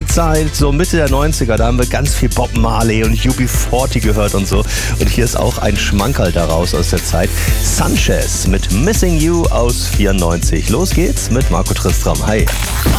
Zeit, so Mitte der 90er, da haben wir ganz viel Bob Marley und UB40 gehört und so. Und hier ist auch ein Schmankerl daraus aus der Zeit. Sanchez mit Missing You aus 94. Los geht's mit Marco Tristram. Hi.